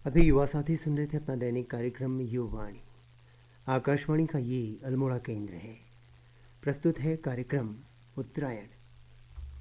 अभी युवा साथी सुन रहे थे अपना दैनिक कार्यक्रम युवावाणी। आकाशवाणी का ये अल्मोड़ा केंद्र है। प्रस्तुत है कार्यक्रम उत्तरायण।